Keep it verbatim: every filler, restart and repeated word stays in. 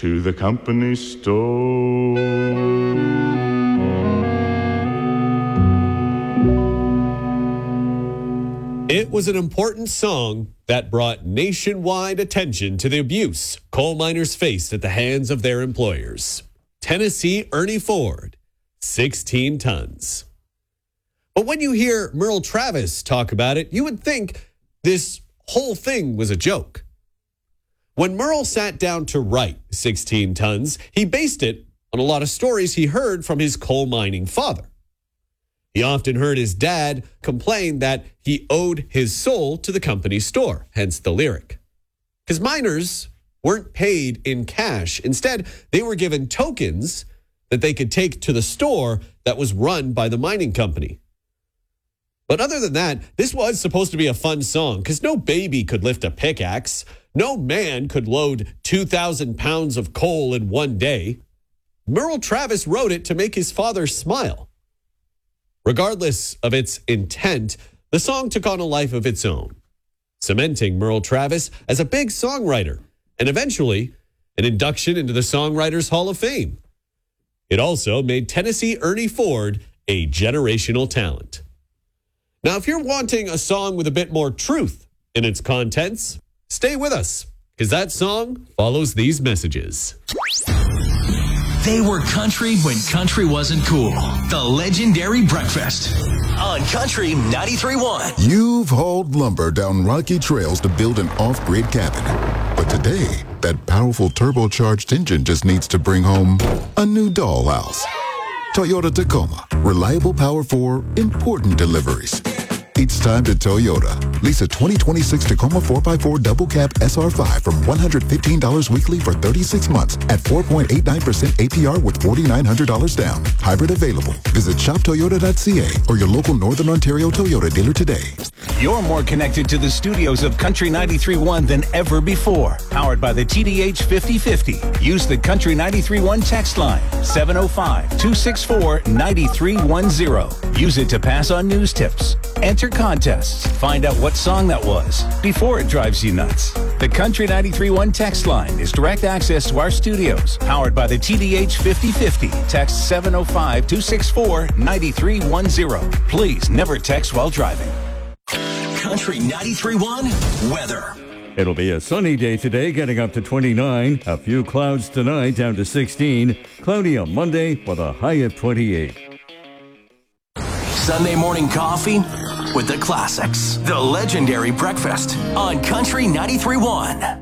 to the company store. It was an important song that brought nationwide attention to the abuse coal miners faced at the hands of their employers. Tennessee Ernie Ford, sixteen tons. But when you hear Merle Travis talk about it, you would think this whole thing was a joke. When Merle sat down to write sixteen tons, he based it on a lot of stories he heard from his coal mining father. He often heard his dad complain that he owed his soul to the company store, hence the lyric. Because miners weren't paid in cash. Instead, they were given tokens that they could take to the store that was run by the mining company. But other than that, this was supposed to be a fun song because no baby could lift a pickaxe. No man could load two thousand pounds of coal in one day. Merle Travis wrote it to make his father smile. Regardless of its intent, the song took on a life of its own, cementing Merle Travis as a big songwriter and eventually an induction into the Songwriters Hall of Fame. It also made Tennessee Ernie Ford a generational talent. Now, if you're wanting a song with a bit more truth in its contents, stay with us, because that song follows these messages. They were country when country wasn't cool. The Legendary Breakfast on Country ninety-three point one. You've hauled lumber down rocky trails to build an off-grid cabin. But today, that powerful turbocharged engine just needs to bring home a new dollhouse. Toyota Tacoma. Reliable power for important deliveries. It's time to Toyota. Lease a twenty twenty-six Tacoma four by four double cab S R five from one hundred fifteen dollars weekly for thirty-six months at four point eight nine percent A P R with four thousand nine hundred dollars down. Hybrid available. Visit shop toyota dot c a or your local Northern Ontario Toyota dealer today. You're more connected to the studios of Country ninety-three point one than ever before. Powered by the T D H fifty fifty. Use the Country ninety-three point one text line, seven oh five, two six four, nine three one zero. Use it to pass on news tips. Enter contests. Find out what song that was before it drives you nuts. The Country ninety-three point one text line is direct access to our studios. Powered by the T D H fifty fifty. Text seven oh five, two six four, nine three one zero. Please never text while driving. Country ninety-three point one weather. It'll be a sunny day today, getting up to twenty-nine. A few clouds tonight, down to sixteen. Cloudy on Monday with a high of twenty-eight. Sunday morning coffee with the classics. The Legendary Breakfast on Country ninety-three point one.